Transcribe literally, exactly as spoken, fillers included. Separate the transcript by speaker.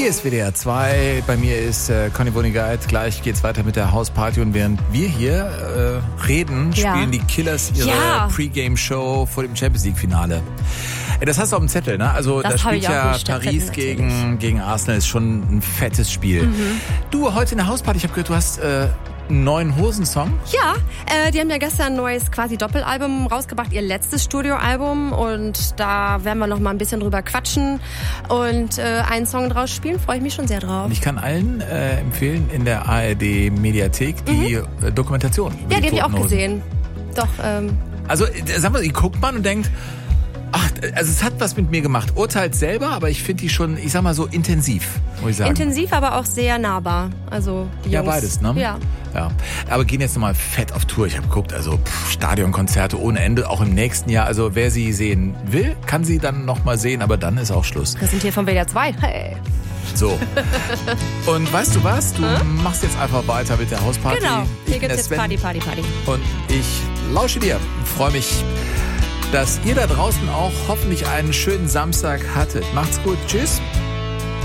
Speaker 1: Hier ist W D R zwei, bei mir ist äh, Conny Wonigkeit. Gleich geht's weiter mit der Hausparty und während wir hier äh, reden,
Speaker 2: ja.
Speaker 1: spielen die Killers ihre
Speaker 2: ja.
Speaker 1: Pre-Game-Show vor dem Champions League-Finale. Äh, das hast du auf dem Zettel, ne? Also
Speaker 2: das
Speaker 1: da spielt ja
Speaker 2: Zettel,
Speaker 1: Paris gegen, gegen Arsenal, ist schon ein fettes Spiel.
Speaker 2: Mhm.
Speaker 1: Du, heute in der Hausparty, ich habe gehört, du hast äh, einen neuen Hosensong.
Speaker 2: Ja, äh, die haben ja gestern ein neues quasi Doppelalbum rausgebracht, ihr letztes Studioalbum, und da werden wir noch mal ein bisschen drüber quatschen und äh, einen Song draus spielen, freue ich mich schon sehr drauf.
Speaker 1: Und ich kann allen äh, empfehlen, in der A R D Mediathek die mhm. äh, Dokumentation.
Speaker 2: Ja, die,
Speaker 1: die
Speaker 2: habe ich auch
Speaker 1: Hosen
Speaker 2: gesehen. Doch, ähm...
Speaker 1: Also, sag mal, die guckt man und denkt, ach, also es hat was mit mir gemacht. Urteilt selber, aber ich finde die schon, ich sag mal so intensiv, muss ich sagen.
Speaker 2: Intensiv, aber auch sehr nahbar. Also die
Speaker 1: Ja,
Speaker 2: Jungs.
Speaker 1: beides, ne?
Speaker 2: Ja.
Speaker 1: Ja. Aber gehen jetzt nochmal fett auf Tour. Ich habe geguckt, also pff, Stadionkonzerte ohne Ende, auch im nächsten Jahr. Also wer sie sehen will, kann sie dann nochmal sehen, aber dann ist auch Schluss.
Speaker 2: Wir sind hier von W D R zwei. Hey.
Speaker 1: So. Und weißt du was? Du hm? machst jetzt einfach weiter mit der Hausparty.
Speaker 2: Genau. Hier
Speaker 1: Ich
Speaker 2: gibt's jetzt
Speaker 1: Sven.
Speaker 2: Party, Party, Party.
Speaker 1: Und ich lausche dir. Freue mich, dass ihr da draußen auch hoffentlich einen schönen Samstag hattet. Macht's gut. Tschüss.